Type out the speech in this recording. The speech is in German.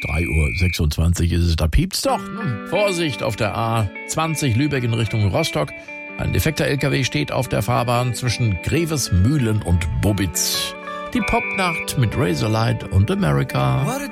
3:26 Uhr ist es, da piept's doch. Vorsicht auf der A20 Lübeck in Richtung Rostock. Ein defekter LKW steht auf der Fahrbahn zwischen Grevesmühlen und Bobitz. Die Popnacht mit Razorlight und America.